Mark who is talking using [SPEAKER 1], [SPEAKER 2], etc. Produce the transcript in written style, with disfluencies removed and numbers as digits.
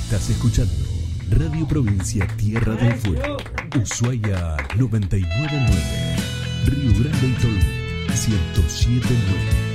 [SPEAKER 1] Estás escuchando Radio Provincia Tierra del Fuego, Ushuaia 999, Río Grande y Tolwyn 107.9.